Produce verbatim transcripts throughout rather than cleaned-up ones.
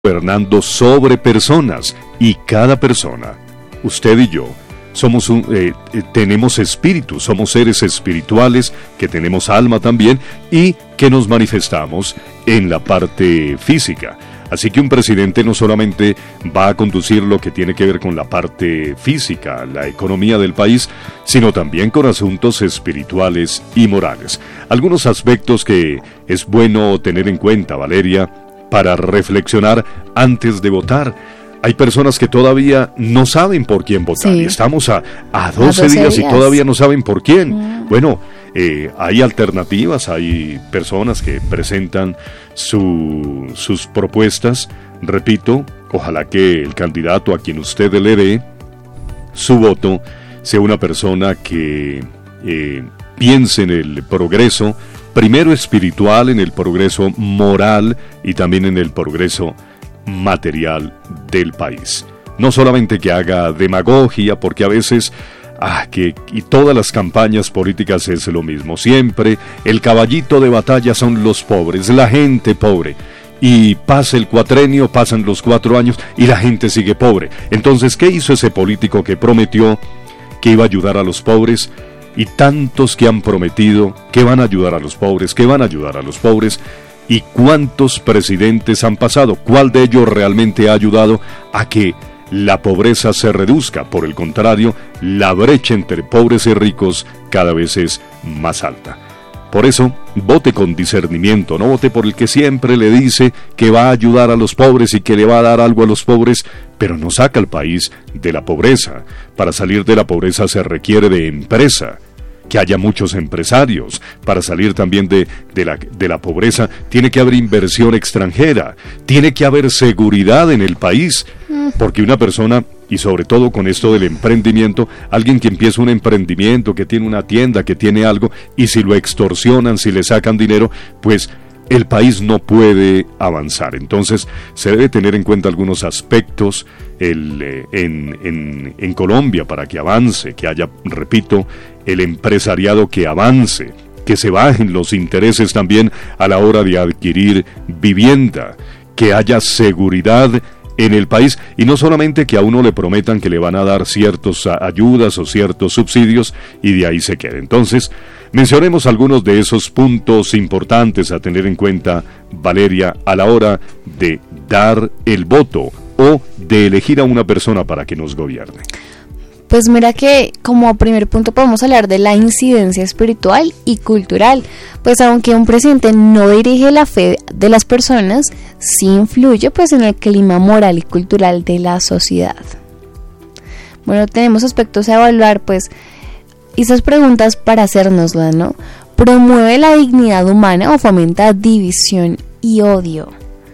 gobernando sobre personas, y cada persona, usted y yo, somos un, eh, eh, tenemos espíritu, somos seres espirituales que tenemos alma también y que nos manifestamos en la parte física. Así que un presidente no solamente va a conducir lo que tiene que ver con la parte física, la economía del país, sino también con asuntos espirituales y morales. Algunos aspectos que es bueno tener en cuenta, Valeria, para reflexionar antes de votar. Hay personas que todavía no saben por quién votar, sí. Y estamos a, a doce días y todavía no saben por quién. Mm. Bueno, eh, hay alternativas, hay personas que presentan su, sus propuestas. Repito, ojalá que el candidato a quien usted le dé su voto sea una persona que eh, piense en el progreso, primero espiritual, en el progreso moral y también en el progreso material del país. No solamente que haga demagogia, porque a veces ah, que y todas las campañas políticas es lo mismo. Siempre el caballito de batalla son los pobres, la gente pobre. Y pasa el cuatrenio, pasan los cuatro años y la gente sigue pobre. Entonces, ¿qué hizo ese político que prometió que iba a ayudar a los pobres? Y tantos que han prometido que van a ayudar a los pobres, que van a ayudar a los pobres. ¿Y cuántos presidentes han pasado? ¿Cuál de ellos realmente ha ayudado a que la pobreza se reduzca? Por el contrario, la brecha entre pobres y ricos cada vez es más alta. Por eso, vote con discernimiento, no vote por el que siempre le dice que va a ayudar a los pobres y que le va a dar algo a los pobres, pero no saca al país de la pobreza. Para salir de la pobreza se requiere de empresa, que haya muchos empresarios. Para salir también de, de, la, de la pobreza tiene que haber inversión extranjera, tiene que haber seguridad en el país, porque una persona, y sobre todo con esto del emprendimiento, alguien que empieza un emprendimiento, que tiene una tienda, que tiene algo, y si lo extorsionan, si le sacan dinero, pues el país no puede avanzar. Entonces se debe tener en cuenta algunos aspectos el, eh, en, en, en Colombia para que avance, que haya, repito, el empresariado que avance, que se bajen los intereses también a la hora de adquirir vivienda, que haya seguridad en el país, y no solamente que a uno le prometan que le van a dar ciertas ayudas o ciertos subsidios y de ahí se quede. Entonces, mencionemos algunos de esos puntos importantes a tener en cuenta, Valeria, a la hora de dar el voto o de elegir a una persona para que nos gobierne. Pues mira que como primer punto podemos hablar de la incidencia espiritual y cultural. Pues aunque un presidente no dirige la fe de las personas, sí influye pues en el clima moral y cultural de la sociedad. Bueno, tenemos aspectos a evaluar, pues, esas preguntas para hacérnoslas, ¿no? ¿Promueve la dignidad humana o fomenta división y odio?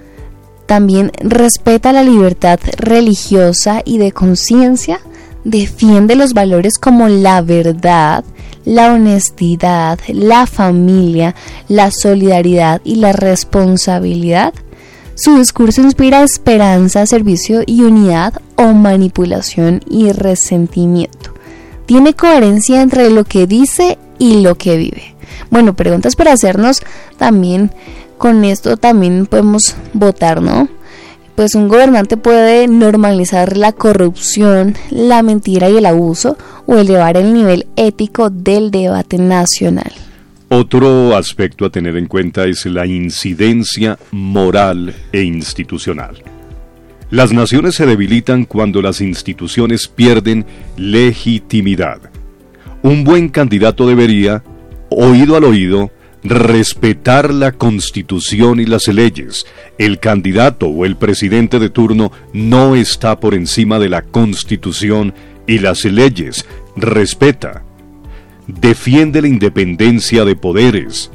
También respeta la libertad religiosa y de conciencia. Defiende los valores como la verdad, la honestidad, la familia, la solidaridad y la responsabilidad. Su discurso inspira esperanza, servicio y unidad, o manipulación y resentimiento. Tiene coherencia entre lo que dice y lo que vive. Bueno, preguntas para hacernos también. Con esto también podemos votar, ¿no? Pues un gobernante puede normalizar la corrupción, la mentira y el abuso, o elevar el nivel ético del debate nacional. Otro aspecto a tener en cuenta es la incidencia moral e institucional. Las naciones se debilitan cuando las instituciones pierden legitimidad. Un buen candidato debería, oído al oído, respetar la Constitución y las leyes. El candidato o el presidente de turno no está por encima de la Constitución y las leyes. Respeta. Defiende la independencia de poderes.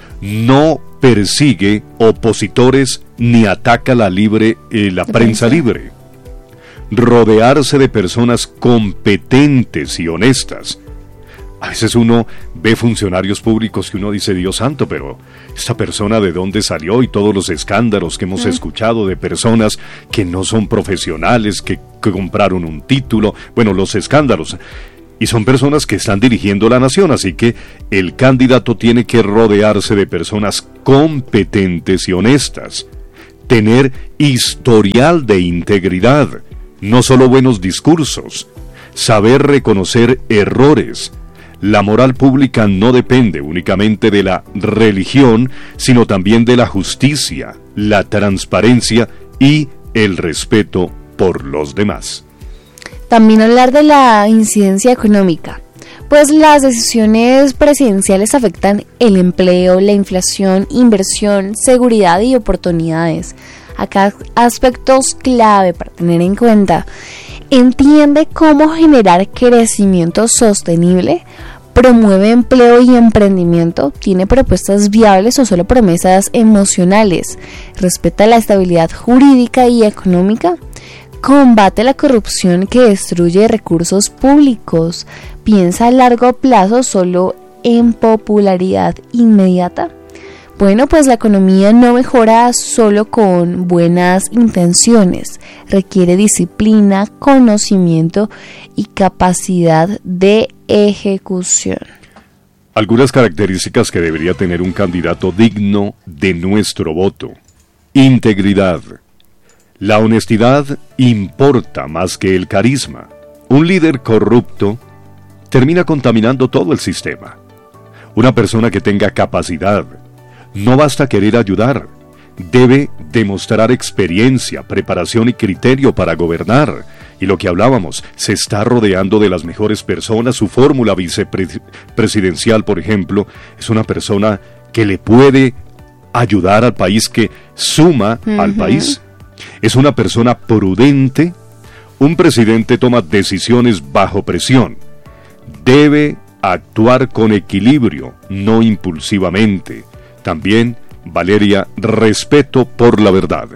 No persigue opositores ni ataca la libre, eh, la prensa libre. Rodearse de personas competentes y honestas. A veces uno ve funcionarios públicos que uno dice, Dios santo, pero esta persona de dónde salió, y todos los escándalos que hemos mm. escuchado de personas que no son profesionales, que, que compraron un título, bueno, los escándalos. Y son personas que están dirigiendo la nación, así que el candidato tiene que rodearse de personas competentes y honestas. tener historial de integridad, no solo buenos discursos, saber reconocer errores. La moral pública no depende únicamente de la religión, sino también de la justicia, la transparencia y el respeto por los demás. También hablar de la incidencia económica, pues las decisiones presidenciales afectan el empleo, la inflación, inversión, seguridad y oportunidades. Acá aspectos clave para tener en cuenta. Entiende cómo generar crecimiento sostenible, promueve empleo y emprendimiento, tiene propuestas viables o solo promesas emocionales, respeta la estabilidad jurídica y económica, combate la corrupción que destruye recursos públicos, piensa a largo plazo solo en popularidad inmediata. Bueno, pues la economía no mejora solo con buenas intenciones, requiere disciplina, conocimiento y capacidad de ejecución. Algunas características que debería tener un candidato digno de nuestro voto. Integridad. La honestidad importa más que el carisma. Un líder corrupto termina contaminando todo el sistema. Una persona que tenga capacidad. No basta querer ayudar, debe demostrar experiencia, preparación y criterio para gobernar. Y lo que hablábamos, se está rodeando de las mejores personas. Su fórmula vicepresidencial, por ejemplo, es una persona que le puede ayudar al país, que suma uh-huh. al país. Es una persona prudente. Un presidente toma decisiones bajo presión. Debe actuar con equilibrio, no impulsivamente. También, Valeria, respeto por la verdad.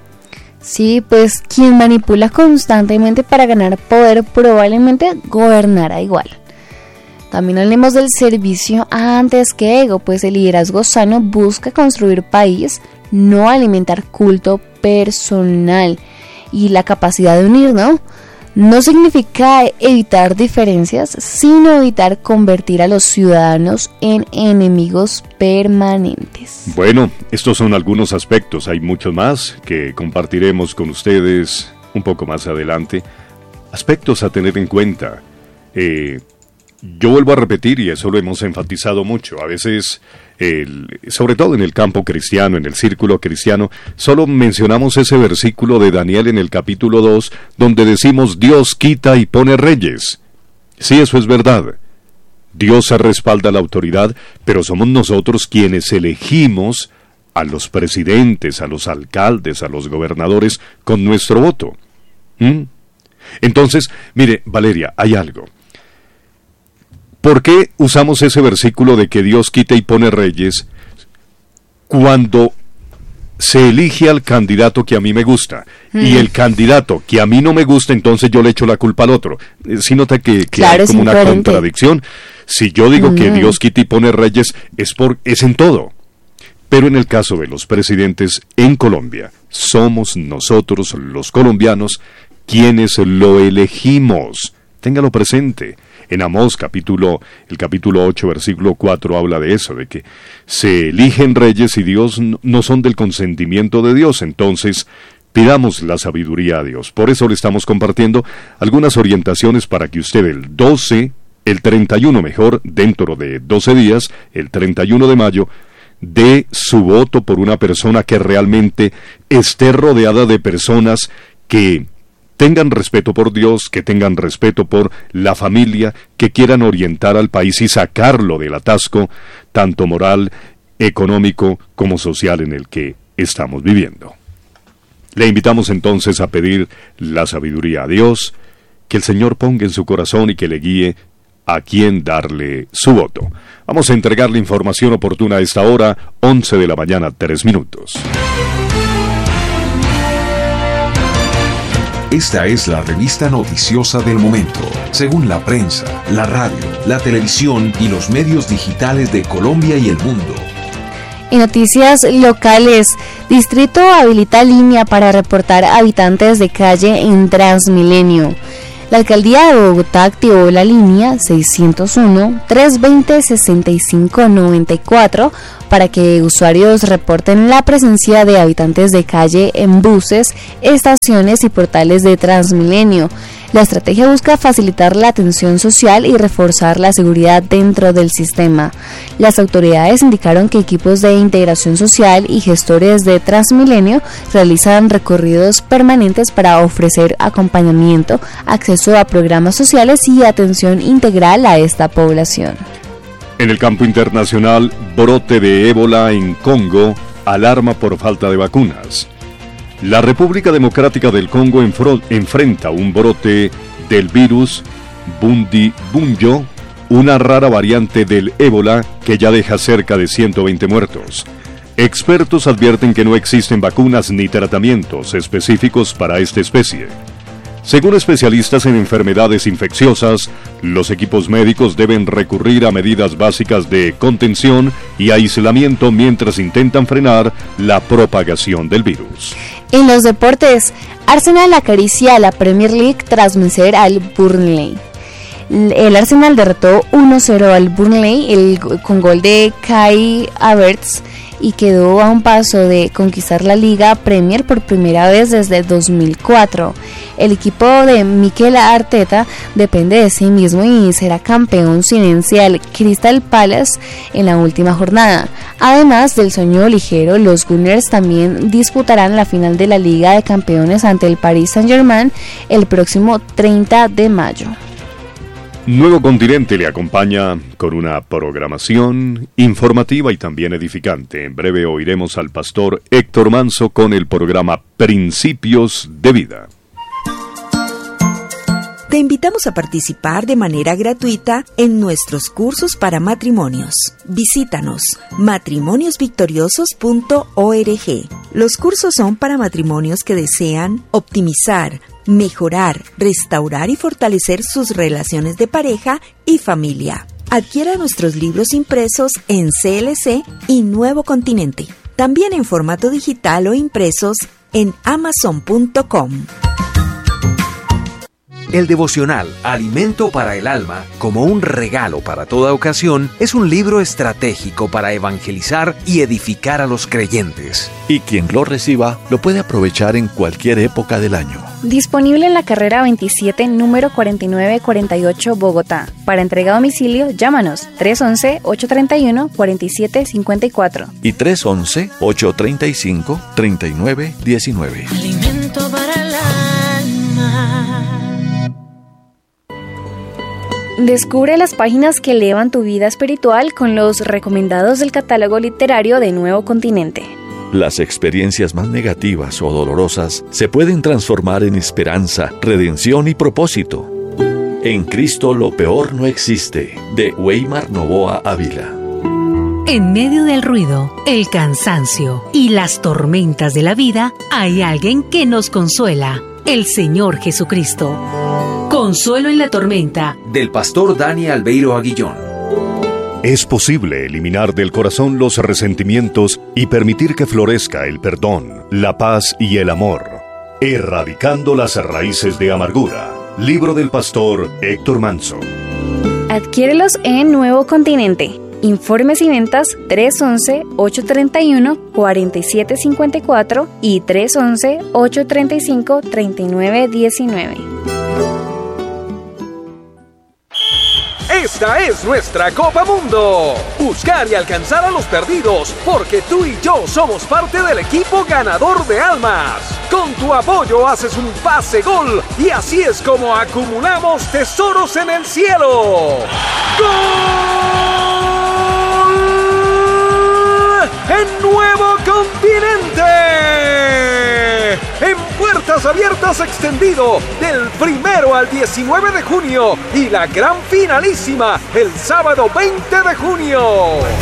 Sí, pues quien manipula constantemente para ganar poder probablemente gobernará igual. También hablemos del servicio antes que ego, pues el liderazgo sano busca construir país, no alimentar culto personal y la capacidad de unir, ¿no? No significa evitar diferencias, sino evitar convertir a los ciudadanos en enemigos permanentes. Bueno, estos son algunos aspectos, hay muchos más que compartiremos con ustedes un poco más adelante. Aspectos a tener en cuenta. Eh, yo vuelvo a repetir, y eso lo hemos enfatizado mucho, a veces, el, sobre todo en el campo cristiano, en el círculo cristiano, solo mencionamos ese versículo de Daniel en el capítulo dos, donde decimos Dios quita y pone reyes. Sí, eso es verdad. Dios respalda la autoridad, pero somos nosotros quienes elegimos a los presidentes, a los alcaldes, a los gobernadores con nuestro voto. ¿Mm? Entonces, mire, Valeria, hay algo. ¿Por qué usamos ese versículo de que Dios quita y pone reyes cuando se elige al candidato que a mí me gusta? Mm. Y el candidato que a mí no me gusta, entonces yo le echo la culpa al otro. ¿Sí nota que, que claro, hay como una contradicción? Si yo digo mm. que Dios quita y pone reyes, es, por, es en todo. Pero en el caso de los presidentes en Colombia, somos nosotros los colombianos quienes lo elegimos. Téngalo presente. En Amós, capítulo, el capítulo ocho, versículo cuatro, habla de eso, de que se eligen reyes y Dios no son del consentimiento de Dios. Entonces, pidamos la sabiduría a Dios. Por eso le estamos compartiendo algunas orientaciones para que usted el doce, el treinta y uno mejor, dentro de doce días, el treinta y uno de mayo, dé su voto por una persona que realmente esté rodeada de personas que tengan respeto por Dios, que tengan respeto por la familia, que quieran orientar al país y sacarlo del atasco, tanto moral, económico como social en el que estamos viviendo. Le invitamos entonces a pedir la sabiduría a Dios, que el Señor ponga en su corazón y que le guíe a quién darle su voto. Vamos a entregar la información oportuna a esta hora, once de la mañana, tres minutos. Esta es la revista noticiosa del momento, según la prensa, la radio, la televisión y los medios digitales de Colombia y el mundo. En noticias locales, Distrito habilita línea para reportar habitantes de calle en Transmilenio. La alcaldía de Bogotá activó la línea seiscientos uno, trescientos veinte, sesenta y cinco noventa y cuatro para que usuarios reporten la presencia de habitantes de calle en buses, estaciones y portales de Transmilenio. La estrategia busca facilitar la atención social y reforzar la seguridad dentro del sistema. Las autoridades indicaron que equipos de integración social y gestores de Transmilenio realizan recorridos permanentes para ofrecer acompañamiento, acceso a programas sociales y atención integral a esta población. En el campo internacional, brote de ébola en Congo, alarma por falta de vacunas. La República Democrática del Congo enfro- enfrenta un brote del virus Bundibugyo, una rara variante del ébola que ya deja cerca de ciento veinte muertos. Expertos advierten que no existen vacunas ni tratamientos específicos para esta especie. Según especialistas en enfermedades infecciosas, los equipos médicos deben recurrir a medidas básicas de contención y aislamiento mientras intentan frenar la propagación del virus. En los deportes, Arsenal acaricia a la Premier League tras vencer al Burnley. El Arsenal derrotó uno cero al Burnley el, con gol de Kai Havertz y quedó a un paso de conquistar la Liga Premier por primera vez desde dos mil cuatro. El equipo de Mikel Arteta depende de sí mismo y será campeón sin vencer al Crystal Palace en la última jornada. Además del sueño ligero, los Gunners también disputarán la final de la Liga de Campeones ante el Paris Saint-Germain el próximo treinta de mayo. Nuevo Continente le acompaña con una programación informativa y también edificante. En breve oiremos al pastor Héctor Manso con el programa Principios de Vida. Te invitamos a participar de manera gratuita en nuestros cursos para matrimonios. Visítanos matrimonios victoriosos punto org. Los cursos son para matrimonios que desean optimizar, mejorar, restaurar y fortalecer sus relaciones de pareja y familia. Adquiera nuestros libros impresos en C L C y Nuevo Continente. También en formato digital o impresos en amazon punto com. El devocional Alimento para el Alma, como un regalo para toda ocasión, es un libro estratégico para evangelizar y edificar a los creyentes. Y quien lo reciba lo puede aprovechar en cualquier época del año. Disponible en la carrera veintisiete, número cuarenta y nueve cuarenta y ocho, Bogotá. Para entrega a domicilio, llámanos tres once, ocho treinta y uno, cuarenta y siete cincuenta y cuatro. Y tres once, ocho treinta y cinco, treinta y nueve diecinueve. Alimento para el alma. Descubre las páginas que elevan tu vida espiritual con los recomendados del catálogo literario de Nuevo Continente. Las experiencias más negativas o dolorosas se pueden transformar en esperanza, redención y propósito. En Cristo lo peor no existe, de Weimar Novoa Ávila. En medio del ruido, el cansancio y las tormentas de la vida, hay alguien que nos consuela, el Señor Jesucristo. Consuelo en la tormenta, del pastor Dani Albeiro Aguillón. Es posible eliminar del corazón los resentimientos y permitir que florezca el perdón, la paz y el amor, erradicando las raíces de amargura. Libro del pastor Héctor Manso. Adquiérelos en Nuevo Continente. Informes y ventas tres once, ocho treinta y uno, cuarenta y siete cincuenta y cuatro y tres once, ocho treinta y cinco, treinta y nueve diecinueve. Esta es nuestra Copa Mundo. Buscar y alcanzar a los perdidos, porque tú y yo somos parte del equipo ganador de almas. Con tu apoyo haces un pase gol y así es como acumulamos tesoros en el cielo. ¡Gol! En Nuevo Continente. En Puertas Abiertas extendido del primero al diecinueve de junio y la gran finalísima el sábado veinte de junio.